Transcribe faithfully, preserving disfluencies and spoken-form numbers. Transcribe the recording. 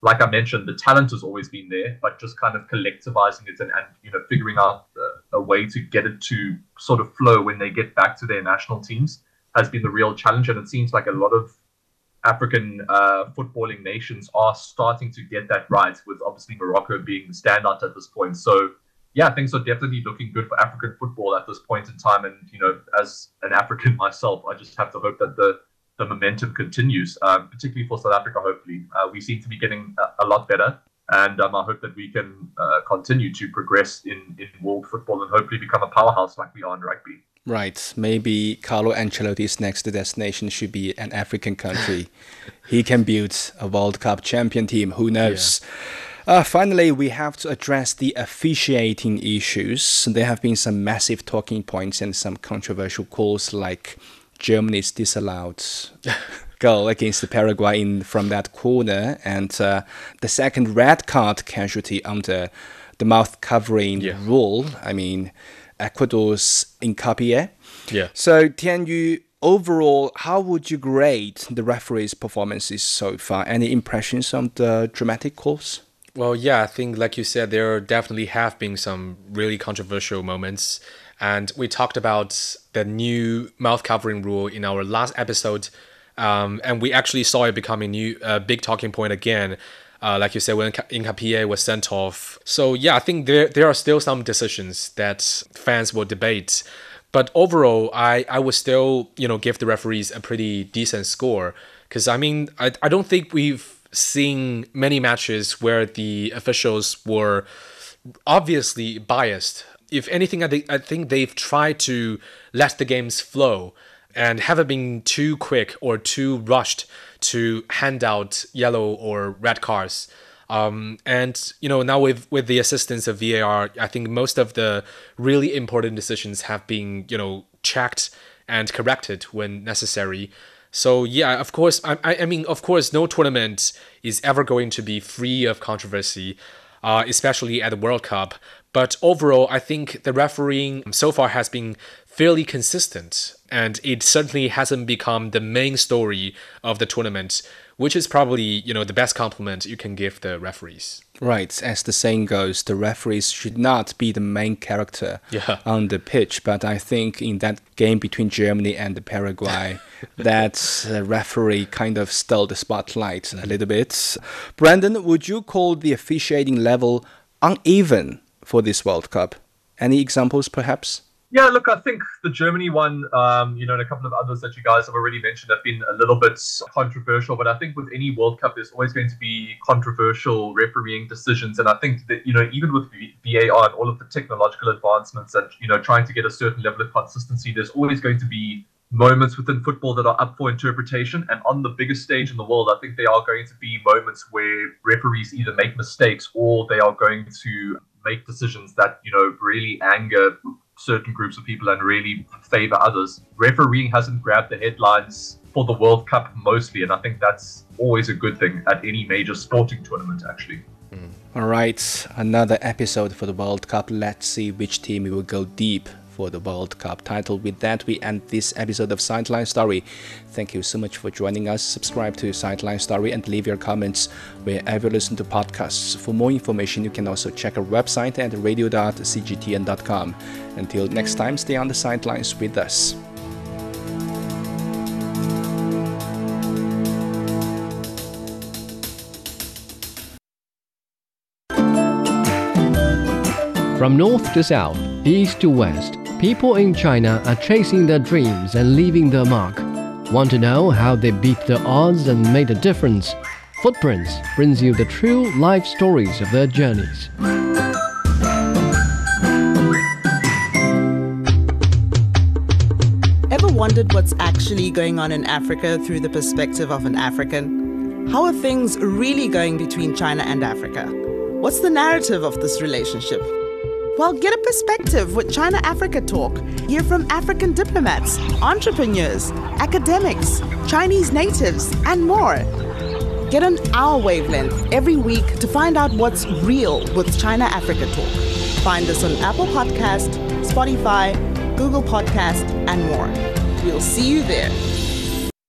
like I mentioned, the talent has always been there, but just kind of collectivizing it and, and you know, figuring out a, a way to get it to sort of flow when they get back to their national teams has been the real challenge. And it seems like a lot of African uh, footballing nations are starting to get that right, with obviously Morocco being the standout at this point. So, yeah, things are definitely looking good for African football at this point in time. And, you know, as an African myself, I just have to hope that the the momentum continues, um, particularly for South Africa, hopefully. Uh, we seem to be getting a, a lot better, and um, I hope that we can uh, continue to progress in, in world football and hopefully become a powerhouse like we are in rugby. Right. Maybe Carlo Ancelotti's next destination should be an African country. He can build a World Cup champion team. Who knows? Yeah. Uh, finally, we have to address the officiating issues. There have been some massive talking points and some controversial calls, like Germany's disallowed goal against Paraguay in, from that corner, and uh, the second red card casualty under the mouth covering yeah. rule. I mean, Ecuador's Hincapié. Yeah. So, Tianyu, overall, how would you grade the referee's performances so far? Any impressions on the dramatic calls? Well, yeah, I think, like you said, there definitely have been some really controversial moments. And we talked about the new mouth covering rule in our last episode. Um, and we actually saw it become a new uh, big talking point again. Uh, like you said, when Hincapié was sent off. So yeah, I think there there are still some decisions that fans will debate. But overall, I, I would still, you know, give the referees a pretty decent score. Because, I mean, I, I don't think we've seen many matches where the officials were obviously biased. If anything, I think, I think they've tried to let the games flow and haven't been too quick or too rushed to hand out yellow or red cards. Um, and, you know, now with, with the assistance of V A R, I think most of the really important decisions have been, you know, checked and corrected when necessary. So, yeah, of course, I, I mean, of course, no tournament is ever going to be free of controversy, uh, especially at the World Cup. But overall, I think the refereeing so far has been fairly consistent, and it certainly hasn't become the main story of the tournament, which is probably, you know, the best compliment you can give the referees. Right, as the saying goes, the referees should not be the main character yeah. on the pitch. But I think in that game between Germany and Paraguay, that uh, referee kind of stole the spotlight a little bit. Brandon, would you call the officiating level uneven for this World Cup? Any examples, perhaps? Yeah, look, I think the Germany one, um, you know, and a couple of others that you guys have already mentioned have been a little bit controversial. But I think with any World Cup, there's always going to be controversial refereeing decisions. And I think that, you know, even with V A R and all of the technological advancements and, you know, trying to get a certain level of consistency, there's always going to be moments within football that are up for interpretation. And on the biggest stage in the world, I think there are going to be moments where referees either make mistakes or they are going to make decisions that, you know, really anger certain groups of people and really favor others. Refereeing hasn't grabbed the headlines for the World Cup mostly, and I think that's always a good thing at any major sporting tournament, actually. Mm. All right, another episode for the World Cup. Let's see which team will go deep for the World Cup title. With that, we end this episode of Sideline Story. Thank you so much for joining us. Subscribe to Sideline Story and leave your comments wherever you listen to podcasts. For more information, you can also check our website at radio dot c g t n dot com. Until next time, stay on the sidelines with us. From north to south, east to west, people in China are chasing their dreams and leaving their mark. Want to know how they beat the odds and made a difference? Footprints brings you the true life stories of their journeys. Ever wondered what's actually going on in Africa through the perspective of an African? How are things really going between China and Africa? What's the narrative of this relationship? Well, get a perspective with China-Africa Talk. Hear from African diplomats, entrepreneurs, academics, Chinese natives, and more. Get on our wavelength every week to find out what's real with China-Africa Talk. Find us on Apple Podcast, Spotify, Google Podcast, and more. We'll see you there.